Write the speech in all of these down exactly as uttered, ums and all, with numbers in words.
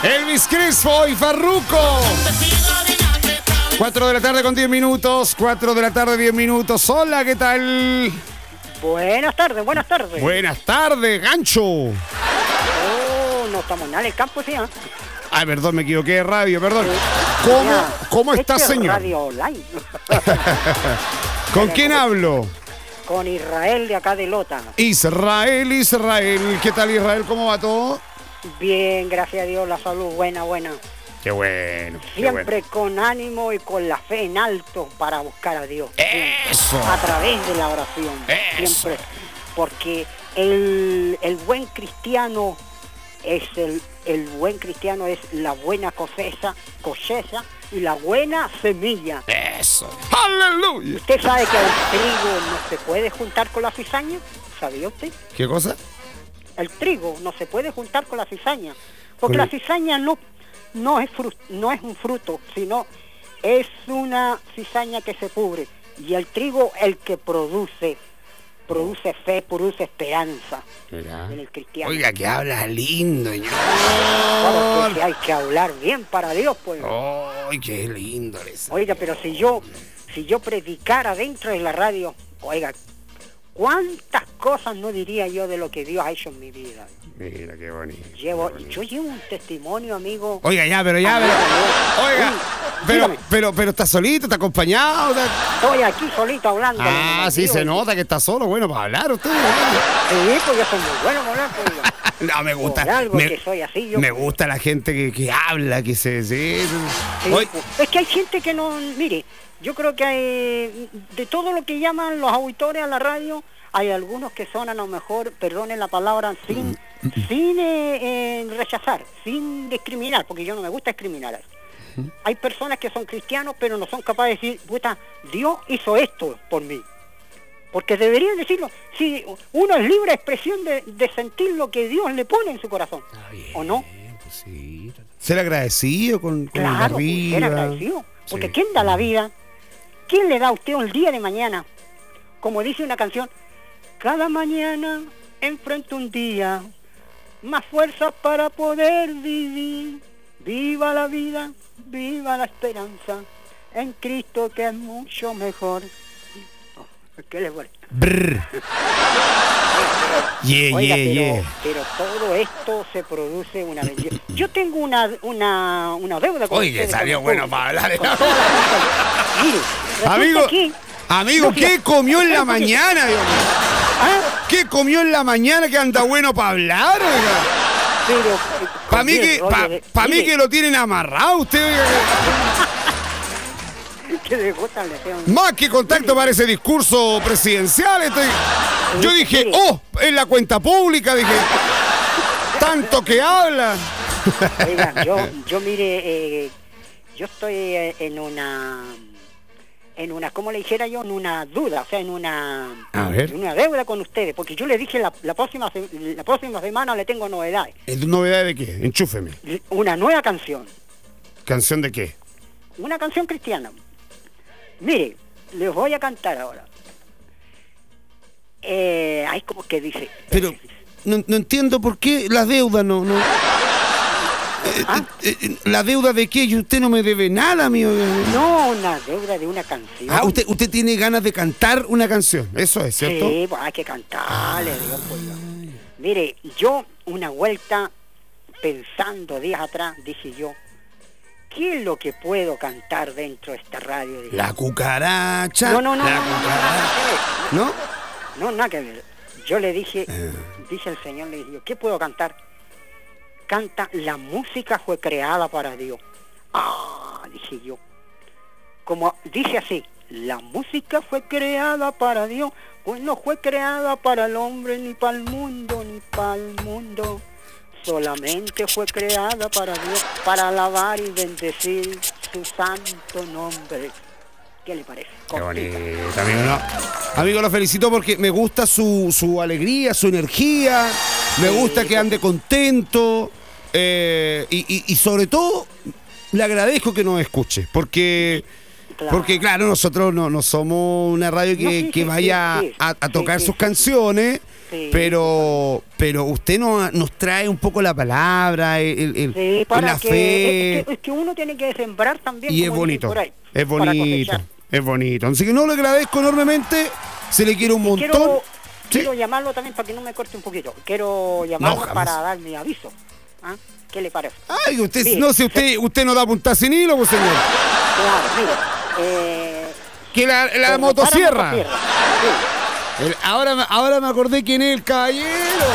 Elvis Crespo y Farruko. cuatro de la tarde con diez minutos. cuatro de la tarde, diez minutos. Hola, ¿qué tal? Buenas tardes, buenas tardes. Buenas tardes, gancho. Oh, no estamos nada en el campo, sí, ¿eh? Ay, perdón, me equivoqué de radio, perdón. ¿Cómo, Ya, ¿cómo está, este es señor? Radio online. ¿Con quién hablo? Con Israel de acá de Lota. Israel, Israel. ¿Qué tal, Israel? ¿Cómo va todo? Bien, gracias a Dios, la salud buena, buena. Qué bueno. Qué Siempre bueno. con ánimo y con la fe en alto para buscar a Dios. Eso. A través de la oración. Eso. Siempre. Porque el, el buen cristiano es el, el buen cristiano es la buena cosecha, cosecha y la buena semilla. Eso. Aleluya. ¿Usted sabe que el trigo no se puede juntar con la cizaña? ¿Sabía usted? ¿Qué cosa? El trigo no se puede juntar con la cizaña. Porque Con la cizaña no, no, es fru- no es un fruto, sino es una cizaña que se pudre. Y el trigo, el que produce, produce fe, produce esperanza. Mirá. En el cristiano. Oiga, que hablas lindo, señor. Claro que sí, hay que hablar bien para Dios, pues. Ay, qué lindo eso. Oiga, pero si yo, si yo predicara dentro de la radio, oiga, ¿cuántas cosas no diría yo de lo que Dios ha hecho en mi vida? Mira, qué bonito. Llevo, qué bonito. yo llevo un testimonio, amigo. Oiga, ya, pero ya, Amigo, pero... Oiga, Uy, pero, dígame. pero, pero ¿está solito? ¿Está acompañado? ¿Está- Estoy aquí solito hablando. Ah, sí, amigo. se nota que está solo. Bueno, para hablar usted. Sí, pues yo soy muy bueno para hablar, pues, oiga. No, me gusta. Por algo me, que soy así, yo- me gusta la gente que, que habla, que se... Sí, Sí, Oye, pues. Es que hay gente que no... Mire, yo creo que hay, de todo lo que llaman los auditores a la radio, hay algunos que son a lo mejor, perdonen la palabra, sin, sin eh, eh, rechazar, sin discriminar, porque yo no me gusta discriminar. Hay personas que son cristianos, pero no son capaces de decir, puta, Dios hizo esto por mí. Porque deberían decirlo. Si uno es libre de expresión de, de sentir lo que Dios le pone en su corazón. está bien, ¿O no? pues sí. Ser agradecido con, con el de Claro, pues, arriba. ser agradecido. Porque Sí. ¿quién da la vida? ¿Quién le da a usted el día de mañana? Como dice una canción, cada mañana enfrento un día, más fuerza para poder vivir. Viva la vida, viva la esperanza, en Cristo que es mucho mejor. Oh, ¿qué les parece? Brr. Yeah, Oiga, yeah, pero, yeah. pero todo esto se produce una vez. Yo, yo tengo una, una, una deuda con Oye, ustedes, salió con bueno el para hablar. con toda la gente. Mire, resulta Amigo, que- amigo, no, ¿qué fíjate, comió en la es porque- mañana, Dios mío? ¿Ah? ¿Qué comió en la mañana que anda bueno para hablar, oiga? Pero, Para mí que, pa, pa mí que lo tienen amarrado usted, oiga. que le gustan, le tengo- Más que contacto para ese discurso presidencial. Estoy... Yo dije, oh, en la cuenta pública, dije, tanto que habla. Oiga, yo, yo mire, eh, yo estoy eh, en una, en una, ¿cómo le dijera yo? En una duda, o sea, en una, A ver. en una deuda con ustedes, porque yo le dije la, la próxima, se- la próxima semana le tengo novedades, ¿Es novedad de qué? Enchúfeme. una nueva canción, ¿Canción de qué? una canción cristiana. Mire, les voy a cantar ahora. Eh, hay como que dice. Pero no, no entiendo por qué la deuda no... no... Eh, ¿Ah? eh, eh, ¿La deuda de qué? Y usted no me debe nada, mío. No, una deuda de una canción. Ah, usted, usted tiene ganas de cantar una canción, eso es, ¿cierto? Sí, pues hay que cantarle, Dios, pues, no. Mire, yo una vuelta pensando días atrás, dije yo, ¿qué es lo que puedo cantar dentro de esta radio? Dije, La cucaracha. no, no, no, la no, no, no, cucaracha. no, ¿No? no, nada que ver. Yo le dije, Eh. dije al Señor, le dije yo, ¿qué puedo cantar? Canta, la música fue creada para Dios. Ah, dije yo. Como dice así, la música fue creada para Dios, pues no fue creada para el hombre, ni para el mundo, ni para el mundo. Solamente fue creada para Dios, para alabar y bendecir su santo nombre. ¿Qué le parece? Qué Cortita. bonito, amigo. No. Amigo, lo felicito porque me gusta su, su alegría, su energía. Me Sí. gusta que ande contento. eh, y, y- y sobre todo, le agradezco que nos escuche. Porque, Claro. porque claro, nosotros no, no somos una radio que, No, sí, que sí, vaya sí, sí. a, a Sí, tocar sí, sus sí. canciones. Sí, pero pero usted no, nos trae un poco la palabra, el, el, sí, para la que, fe. Es que, es que uno tiene que sembrar también. Y es como bonito, dicen por ahí, es para bonito, cosechar. es bonito. Así que no le agradezco enormemente, se le quiere un montón. Quiero, ¿Sí? quiero llamarlo también para que no me corte un poquito. Quiero llamarlo No, jamás. para dar mi aviso. ¿Ah? ¿Qué le parece? Ay, usted, Sí, no, si usted, usted no da punta sin hilo, pues señor. Claro, mire. Eh, Que la, la como motosierra. para motosierra, sí. El- ahora, me- ahora me acordé quién es el caballero.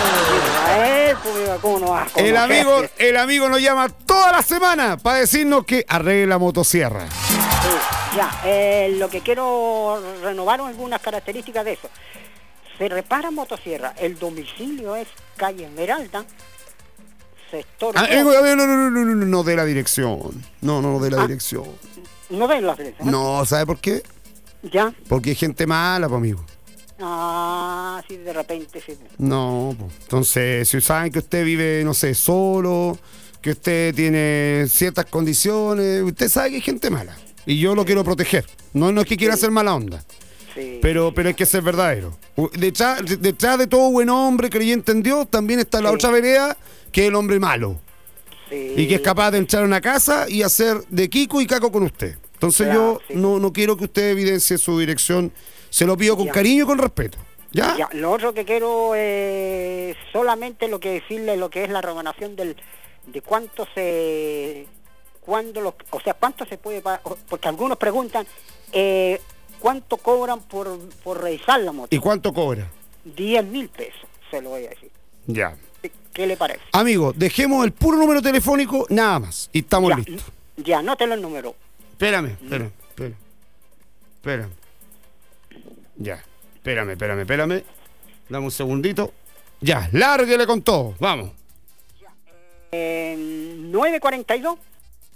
A ver, pues, ¿cómo no vas a El conocer? amigo, el amigo nos llama toda la semana para decirnos que arregle la motosierra. Sí, ya, eh, lo que quiero renovar algunas características de eso. Se repara motosierra, el domicilio es calle Esmeralda, sector... Ah, dos. eh, a ver, no, no, no, no, no, no de la dirección. No, no, no de la Ah. dirección. No ven las veces, ¿eh? No, ¿sabe por qué? Ya. Porque hay gente mala, pues, amigo. Ah, sí, de repente, sí. No, pues. Entonces, si saben que usted vive, no sé, solo, que usted tiene ciertas condiciones, usted sabe que hay gente mala. Y yo lo quiero proteger. No, no es que quiera hacer mala onda. Sí. Pero, pero hay que ser verdadero. Detrás, detrás de todo buen hombre creyente en Dios, también está la Sí. otra vereda, que es el hombre malo. Sí. Y que es capaz de entrar a una casa y hacer de Kiko y Caco con usted. Entonces Claro, yo sí. no, no quiero que usted evidencie su dirección. Se lo pido con Ya. cariño y con respeto. ¿Ya? Ya, lo otro que quiero es solamente lo que decirle lo que es la renovación del de cuánto se cuándo lo, o sea, cuánto se puede pagar, porque algunos preguntan eh, cuánto cobran por por revisar la moto. ¿Y cuánto cobra? diez mil pesos, se lo voy a decir. Ya. ¿Qué le parece? Amigo, dejemos el puro número telefónico, nada más. Y estamos Ya, listos. ya, anótelo el número. Espérame, espérame, espérame. Espérame. Ya. Espérame, espérame, espérame. Dame un segundito. Ya, lárguele con todo. Vamos. Eh, nueve cuarenta y dos.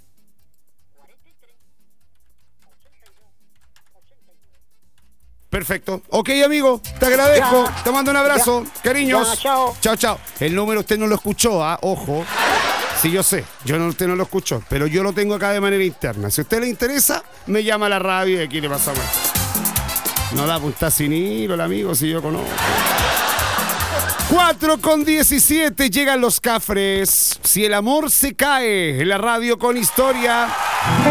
Perfecto. Ok, amigo, te agradezco. Ya. Te mando un abrazo. Ya. Cariños. Ya, chao. Chao, chao. El número usted no lo escuchó, ¿ah? Ojo. Sí, yo sé. Yo no, usted no lo escuchó. Pero yo lo tengo acá de manera interna. Si a usted le interesa, me llama a la radio y aquí le pasamos. No da punta sin hilo el amigo, si yo conozco. cuatro con diecisiete llegan los cafres. Si el amor se cae en la radio con historia.